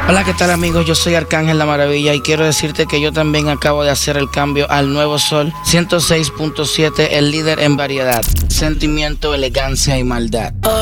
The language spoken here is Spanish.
Hola, ¿qué tal amigos? Yo soy Arcángel La Maravilla y quiero decirte que yo también acabo de hacer el cambio al Nuevo Sol 106.7, el líder en variedad, sentimiento, elegancia y maldad.